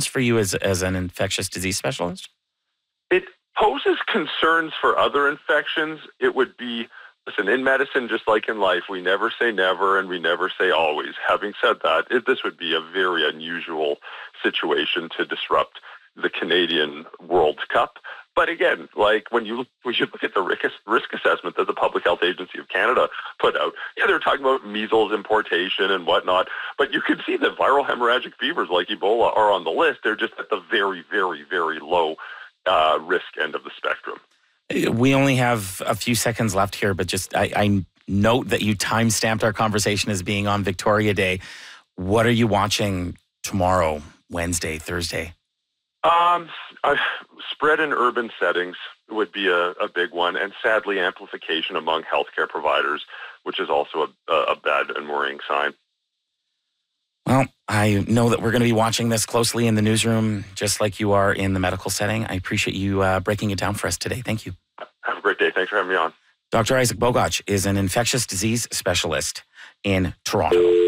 for you as an infectious disease specialist? It poses concerns for other infections. It would be, listen, in medicine, just like in life, we never say never and we never say always. Having said that, this would be a very unusual situation to disrupt the Canadian World Cup. But again, like when you look at the risk assessment that the Public Health Agency of Canada put out, yeah, they're talking about measles importation and whatnot, but you can see that viral hemorrhagic fevers like Ebola are on the list. They're just at the very, very, very low risk end of the spectrum. We only have a few seconds left here, but just I note that you time-stamped our conversation as being on Victoria Day. What are you watching tomorrow, Wednesday, Thursday? Spread in urban settings would be a big one, and sadly amplification among healthcare providers, which is also a bad and worrying sign. Well, I know that we're going to be watching this closely in the newsroom, just like you are in the medical setting. I appreciate you breaking it down for us today. Thank you. Have a great day. Thanks for having me on. Dr. Isaac Bogoch is an infectious disease specialist in Toronto.